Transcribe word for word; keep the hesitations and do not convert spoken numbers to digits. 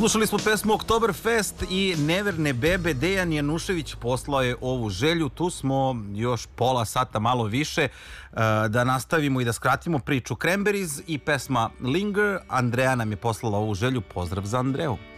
Slušali smo pesmu Oktoberfest i Neverne bebe. Dejan Janušević poslao je ovu želju. Tu smo još pola sata, malo više, da nastavimo i da skratimo priču. Cranberries i pesma Linger. Andreja nam je poslala ovu želju. Pozdrav za Andreju.